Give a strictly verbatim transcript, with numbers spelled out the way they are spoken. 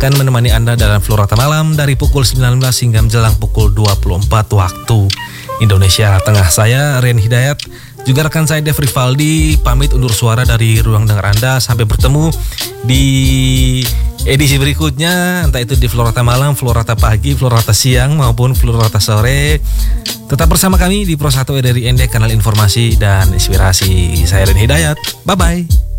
akan menemani Anda dalam Florata Malam dari pukul sembilan belas hingga menjelang pukul dua puluh empat waktu Indonesia Tengah. Saya Rian Hidayat, juga rekan saya Dev Rivaldi, pamit undur suara dari ruang dengar Anda. Sampai bertemu di edisi berikutnya, entah itu di Florata Malam, Florata Pagi, Florata Siang, maupun Florata Sore. Tetap bersama kami di Pro satu R R I N D, kanal informasi dan inspirasi. Saya Rian Hidayat, bye-bye.